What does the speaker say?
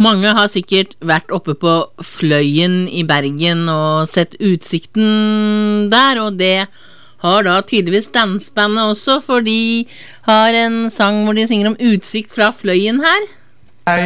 Mange har sikkert vært oppe på Fløyen i Bergen og sett utsikten der, og det har da tydeligvis dansbandet også, for de har en sang hvor de synger om utsikt fra Fløyen her.